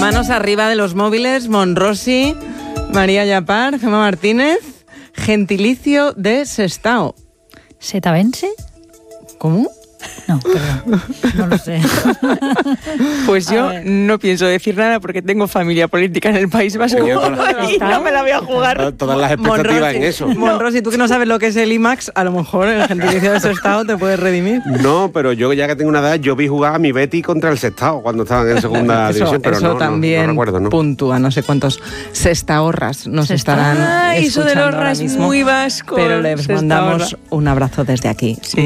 Manos arriba de los móviles, Monrosi, María Yapar, Gemma Martínez, gentilicio de Sestao. ¿Setavense? ¿Cómo? No, perdón, no lo sé. Pues yo no pienso decir nada porque tengo familia política en el País Vasco y no me la voy a jugar. Todas las expectativas en eso. Monrosi, tú que no sabes lo que es el IMAX, a lo mejor el gentilicio de Sestao te puedes redimir. No, pero yo ya que tengo una edad, yo vi jugar a mi Betis contra el Sestao cuando estaban en segunda división, pero eso no también no recuerdo, ¿no? puntúa, no sé cuántos sestaorras nos estarán eso escuchando del ahora horra es mismo, muy vasco. pero les mandamos un abrazo desde aquí. Sí.